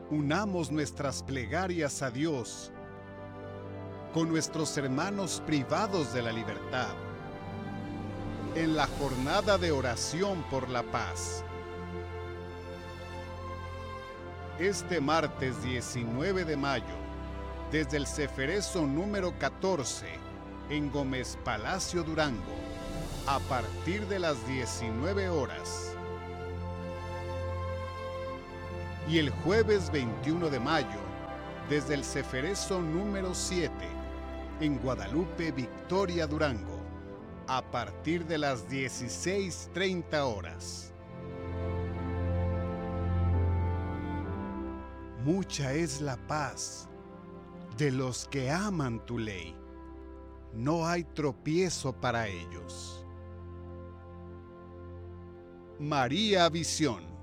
Unamos nuestras plegarias a Dios con nuestros hermanos privados de la libertad en la jornada de oración por la paz. Este martes 19 de mayo, desde el Ceferezo número 14, en Gómez Palacio, Durango, a partir de las 19 horas. Y el jueves 21 de mayo, desde el Ceferezo número 7, en Guadalupe, Victoria, Durango, a partir de las 16:30 horas. Mucha es la paz de los que aman tu ley. No hay tropiezo para ellos. María Visión.